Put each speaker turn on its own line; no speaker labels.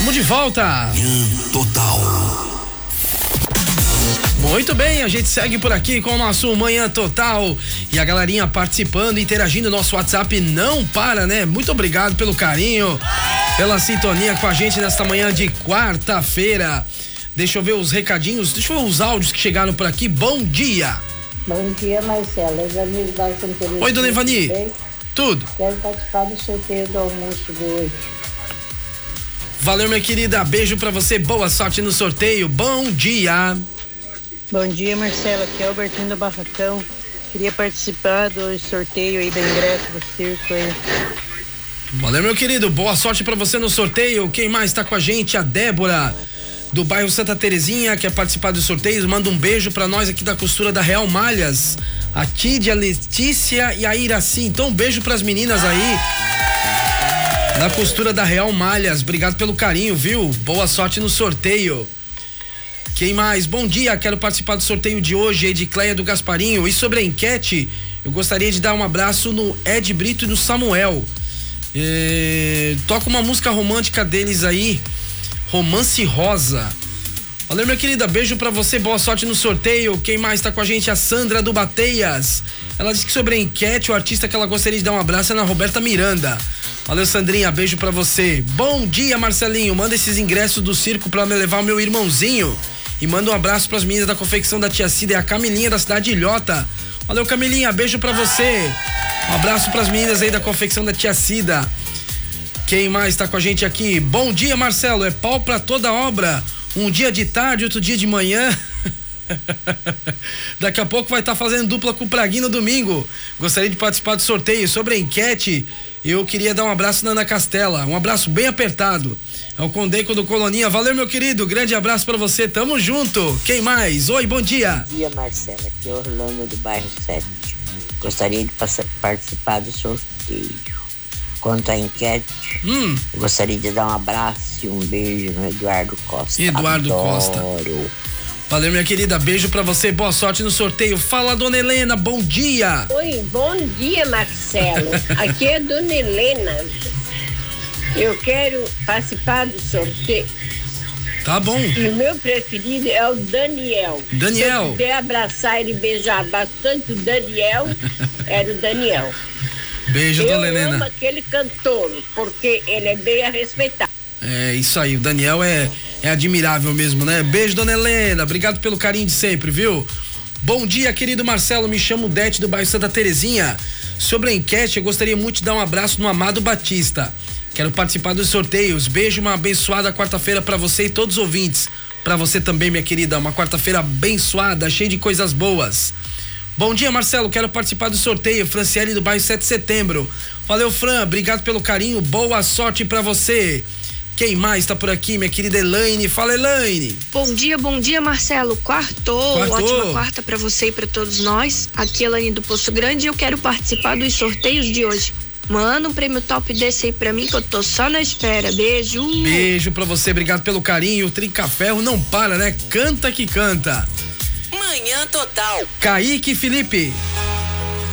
Estamos de volta.
Total.
Muito bem, a gente segue por aqui com o nosso Manhã Total e a galerinha participando, interagindo. Nosso WhatsApp não para, né? Muito obrigado pelo carinho, pela sintonia com a gente nesta manhã de quarta-feira. Deixa eu ver os recadinhos, deixa eu ver os áudios que chegaram por aqui. Bom dia.
Bom dia, Marcela. Ivani da Santa Teresa.
Oi, dona Ivani. Tudo?
Quero participar do sorteio do almoço de hoje.
Valeu, minha querida. Beijo pra você. Boa sorte no sorteio. Bom dia.
Bom dia, Marcela. Aqui é o Albertinho do Barracão. Queria participar do sorteio aí do ingresso do circo aí.
Valeu, meu querido. Boa sorte pra você no sorteio. Quem mais tá com a gente? A Débora, do bairro Santa Terezinha, quer participar dos sorteios. Manda um beijo pra nós aqui da costura da Real Malhas. A Tídia, a Letícia e a Iraci. Então, um beijo pras meninas aí da costura da Real Malhas. Obrigado pelo carinho, viu? Boa sorte no sorteio. Quem mais? Bom dia, quero participar do sorteio de hoje, Edicleia do Gasparinho. E sobre a enquete, eu gostaria de dar um abraço no Ed Brito e no Samuel. Toca uma música romântica deles aí, Romance Rosa. Valeu, minha querida, beijo pra você, boa sorte no sorteio. Quem mais tá com a gente? A Sandra do Bateias. Ela disse que sobre a enquete, o artista que ela gostaria de dar um abraço é na Roberta Miranda. Valeu, Sandrinha, beijo pra você. Bom dia, Marcelinho, manda esses ingressos do circo pra me levar o meu irmãozinho. E manda um abraço pras meninas da confecção da Tia Cida e a Camilinha da cidade de Ilhota. Valeu, Camilinha, beijo pra você. Um abraço pras meninas aí da confecção da Tia Cida. Quem mais tá com a gente aqui? Bom dia, Marcelo, é pau pra toda obra. Um dia de tarde, outro dia de manhã. Daqui a pouco vai estar fazendo dupla com o Praguinho no domingo. Gostaria de participar do sorteio. Sobre a enquete, eu queria dar um abraço na Ana Castela. Um abraço bem apertado. É o Condeco do Coloninha. Valeu, meu querido. Grande abraço pra você. Tamo junto. Quem mais? Oi, bom dia.
Bom dia, Marcela. Aqui é Orlando do bairro 7. Gostaria de participar do sorteio. Quanto à enquete, eu gostaria de dar um abraço e um beijo no Eduardo Costa.
Eduardo Costa. Valeu, minha querida. Beijo pra você. Boa sorte no sorteio. Fala, dona Helena. Bom dia.
Oi, bom dia, Marcelo. Aqui é a dona Helena. Eu quero participar do sorteio.
Tá bom.
E o meu preferido é o Daniel.
Daniel.
Se eu puder abraçar e beijar bastante o Daniel, era o Daniel.
Beijo, dona Helena.
Eu amo aquele cantor, porque ele é bem a respeitar.
É isso aí, o Daniel é admirável mesmo, né? Beijo, dona Helena, obrigado pelo carinho de sempre, viu? Bom dia, querido Marcelo, me chamo Dete do bairro Santa Terezinha. Sobre a enquete, eu gostaria muito de dar um abraço no Amado Batista. Quero participar dos sorteios. Beijo, uma abençoada quarta-feira pra você e todos os ouvintes. Pra você também, minha querida, uma quarta-feira abençoada, cheia de coisas boas. Bom dia, Marcelo, quero participar do sorteio. Franciele do bairro 7 de Setembro. Valeu, Fran, obrigado pelo carinho, boa sorte pra você. Quem mais tá por aqui, minha querida Elaine? Fala, Elaine.
Bom dia, Marcelo. Quartou. Ótima quarta pra você e pra todos nós. Aqui é Elaine do Poço Grande e eu quero participar dos sorteios de hoje. Manda um prêmio top desse aí pra mim que eu tô só na espera. Beijo.
Beijo pra você, obrigado pelo carinho. O Trinca-Ferro não para, né? Canta que canta.
Manhã Total.
Kaique e Felipe.